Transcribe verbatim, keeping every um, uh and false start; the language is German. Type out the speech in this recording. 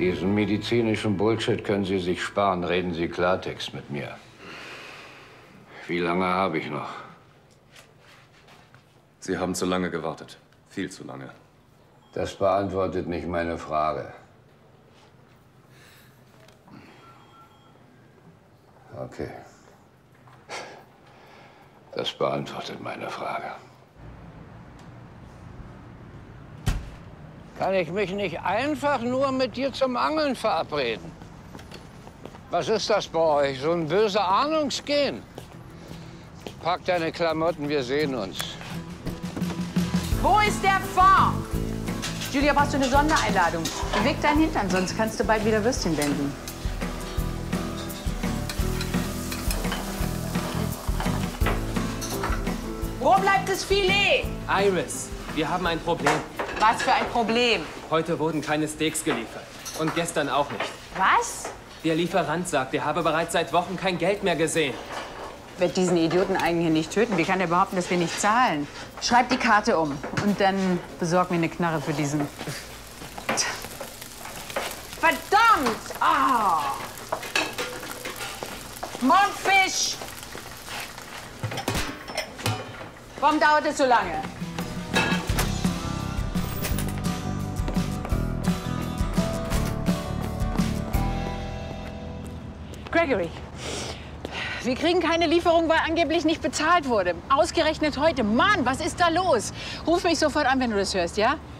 Diesen medizinischen Bullshit können Sie sich sparen. Reden Sie Klartext mit mir. Wie lange habe ich noch? Sie haben zu lange gewartet. Viel zu lange. Das beantwortet nicht meine Frage. Okay. Das beantwortet meine Frage. Kann ich mich nicht einfach nur mit dir zum Angeln verabreden? Was ist das bei euch? So ein böser Ahnungsgehen? Pack deine Klamotten, wir sehen uns. Wo ist der Fond? Julia, brauchst du eine Sondereinladung? Beweg deinen Hintern, sonst kannst du bald wieder Würstchen wenden. Wo bleibt das Filet? Iris, wir haben ein Problem. Was für ein Problem? Heute wurden keine Steaks geliefert. Und gestern auch nicht. Was? Der Lieferant sagt, er habe bereits seit Wochen kein Geld mehr gesehen. Wird diesen Idioten eigentlich nicht töten? Wie kann er behaupten, dass wir nicht zahlen? Schreib die Karte um und dann besorg mir eine Knarre für diesen. Verdammt! Ah! Mundfisch! Warum dauert es so lange? Gregory, wir kriegen keine Lieferung, weil angeblich nicht bezahlt wurde. Ausgerechnet heute. Mann, was ist da los? Ruf mich sofort an, wenn du das hörst, ja?